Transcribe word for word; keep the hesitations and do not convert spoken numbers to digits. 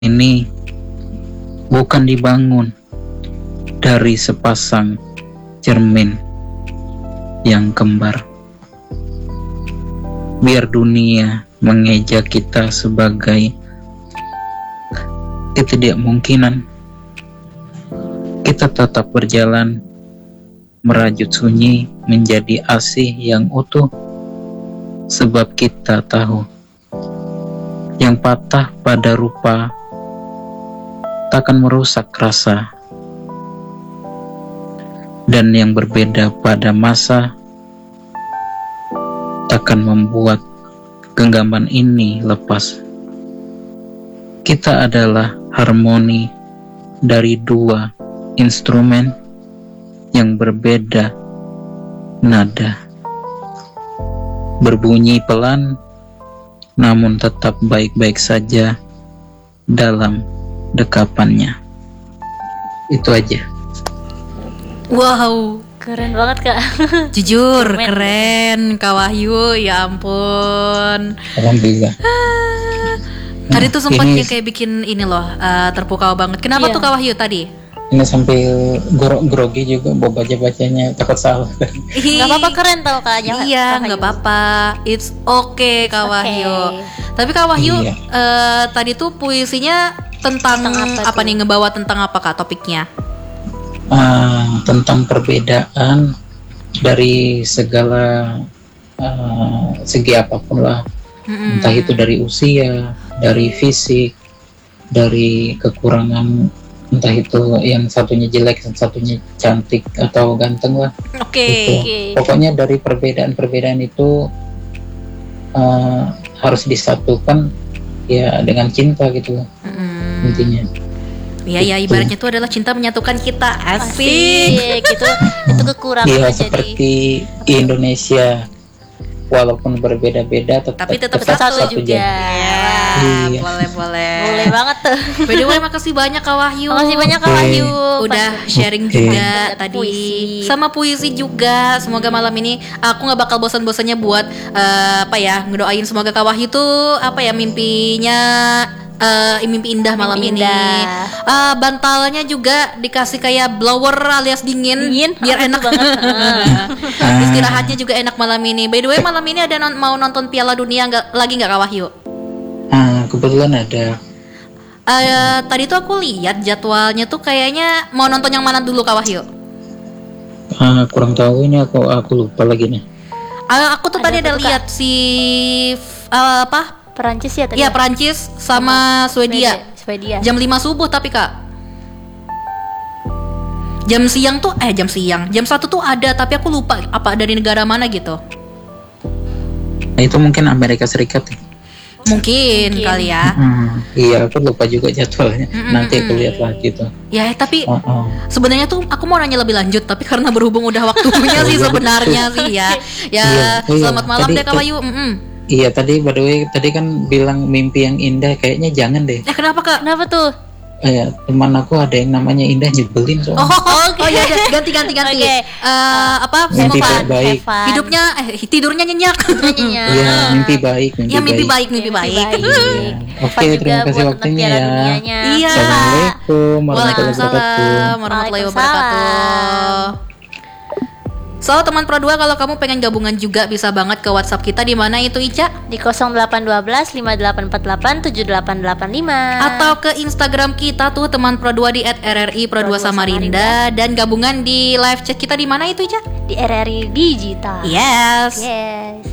ini bukan dibangun dari sepasang cermin yang kembar. Biar dunia mengejek kita sebagai ketidakmungkinan, kita tetap berjalan merajut sunyi menjadi asih yang utuh, sebab kita tahu yang patah pada rupa takkan merusak rasa, dan yang berbeda pada masa takkan membuat genggaman ini lepas. Kita adalah harmoni dari dua instrumen yang berbeda nada, berbunyi pelan namun tetap baik-baik saja dalam dekapannya. Itu aja. Wow, keren banget Kak. jujur Keren. keren Kak Wahyu, ya ampun. Alhamdulillah. Tadi tuh sempat Ini- yang kayak bikin ini loh, uh, terpukau banget. Kenapa Iya. tuh Kak Wahyu tadi? Ini sambil goro- grogi juga mau baca-bacanya, takut salah. Gak apa-apa, keren tau Kak. Jangan- Iya, Kak nggak Wahyu. apa-apa. It's okay Kak Oke. Wahyu. Tapi Kak Wahyu, Iya. eh, tadi tuh puisinya tentang, Tentang apa apa tuh? nih, ngebawa tentang apa Kak topiknya? Ah, tentang perbedaan dari segala ah, segi apapun lah, Mm-mm. entah itu dari usia, dari fisik, dari kekurangan, entah itu yang satunya jelek, yang satunya cantik atau ganteng lah. Oke. Gitu. Oke. Pokoknya dari perbedaan-perbedaan itu ah, harus disatukan ya dengan cinta gitu Mm-mm. intinya. Iya ya, ibaratnya itu adalah cinta menyatukan kita. Asik. Asik. Itu itu kekurangan Iya, jadi seperti Indonesia, walaupun berbeda-beda tetap, Tapi tetap tetap satu satu juga. Ya, Iya. boleh boleh. Boleh banget tuh. By the way, makasih banyak Kak Wahyu. Makasih banyak Kak Oke. Wahyu. Udah sharing Oke. juga Ada tadi puisi. sama puisi juga. Semoga malam ini aku nggak bakal bosan-bosannya buat eh, apa ya, ngedoain semoga Kak Wahyu tuh apa ya, mimpinya eh, mimpi indah malam Mimpi ini. indah. Eh, bantalnya juga dikasih kayak blower alias dingin, Dingin, biar betul enak banget. Ah, istirahatnya juga enak malam ini. By the way, malam ini ada non- mau nonton Piala Dunia nggak lagi nggak Kak Wahyu? ah, kebetulan ada. Eh, tadi tuh aku lihat jadwalnya tuh kayaknya mau nonton yang mana dulu Kak Wahyu? Ah, kurang tahu ini, aku aku lupa lagi nih. Eh, aku tuh Ada tadi apa ada tuh, lihat si eh, apa? Perancis ya tadi. Iya, Perancis sama Swedia. Swedia. Jam lima subuh tapi Kak. Jam siang tuh eh jam siang, jam satu tuh ada tapi aku lupa apa dari negara mana gitu. Nah, itu mungkin Amerika Serikat ya. Mungkin, Mungkin. kali ya. Hmm, iya, aku lupa juga jadwalnya. Mm-mm. Nanti aku lihat lagi tuh. Ya, tapi Oh, oh. sebenarnya tuh aku mau nanya lebih lanjut, tapi karena berhubung udah waktunya sih sebenarnya sih ya. Ya, Iya, iya. selamat malam Tadi- deh Kak Wahyu. Mm-mm. Iya, tadi by the way, tadi kan bilang mimpi yang indah, kayaknya jangan deh. Eh kenapa Kak? Kenapa tuh? Eh, teman aku ada yang namanya Indah, nyebelin Oh, soalnya. oh, oh ya udah, ganti ganti ganti. Oke. Eh, apa? Mimpi Semoga baik. Have fun. hidupnya eh tidurnya nyenyak. Nyanyinya. Iya, mimpi baik, mimpi, Ya mimpi baik. baik, mimpi Mimpi baik. baik. Iya. Oke, Fun juga terima kasih buat waktunya Piala ya. Dunianya. Iya. Assalamualaikum warahmatullahi wabarakatuh. Waalaikumsalam warahmatullahi wabarakatuh. So teman Pro dua, kalau kamu pengen gabungan juga bisa banget ke WhatsApp kita di mana itu Ica, Di nol delapan satu dua lima delapan empat delapan tujuh delapan delapan lima. atau ke Instagram kita tuh teman Pro dua di et r r i pro dua Samarinda, dan gabungan di live chat kita di mana itu Ica? Di R R I Digital. Yes. Yes.